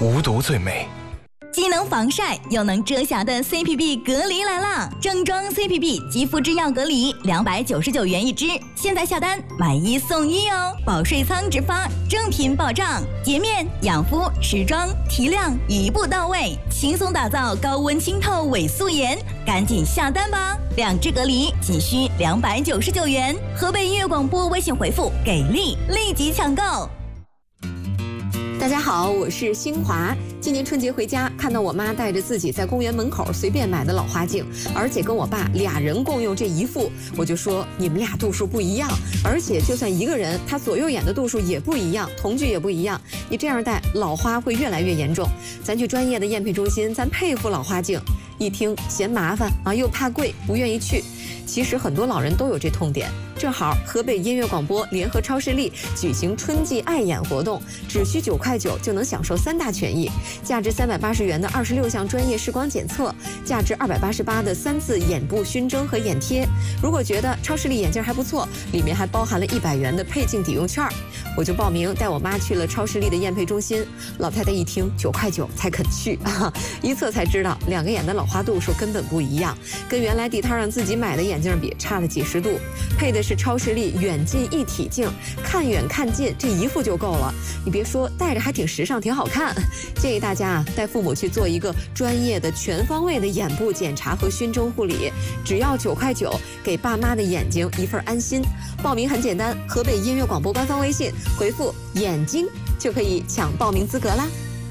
无毒最美。 既能防晒又能遮瑕的 CPB 隔离来啦！正装 CPB 肌肤制药隔离299元一支，现在下单买1送1哦！保税仓直发，正品保障，洁面、养肤、时装、提亮一步到位，轻松打造高温清透伪素颜，赶紧下单吧！2支隔离仅需299元，河北音乐广播微信回复“给力”立即抢购。 大家好，我是新华。今年春节回家，看到我妈带着自己在公园门口随便买的老花镜，而且跟我爸俩人共用这一副，我就说你们俩度数不一样，而且就算一个人，他左右眼的度数也不一样，瞳距也不一样，你这样戴老花会越来越严重。咱去专业的验配中心，咱配副老花镜，一听嫌麻烦啊，又怕贵，不愿意去。其实很多老人都有这痛点。正好河北音乐广播联合超视力举行春季爱眼活动，只需9块9就能享受3大权益：价值380元的26项专业视光检测，价值288的3次眼部熏蒸和眼贴。如果觉得超视力眼镜还不错，里面还包含了100元的配镜抵用券。我就报名带我妈去了超视力的验配中心。老太太一听9块9才肯去啊，一测才知道2个眼的老花度数根本不一样，跟原来地摊上自己买的眼镜比差了几十度。配的是超视力远近一体镜，看远看近这一副就够了。你别说，戴着还挺时尚，挺好看。建议大家带父母去做一个专业的全方位的眼部检查和熏蒸护理，只要9块9，给爸妈的眼睛一份安心。报名很简单，河北音乐广播官方微信回复“眼睛”就可以抢报名资格啦。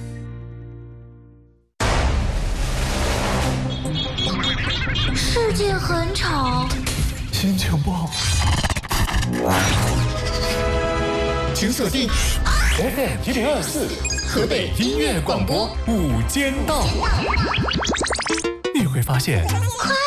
世界很吵， 心情不好，请锁定 FM1024河北音乐广播午间到，你会发现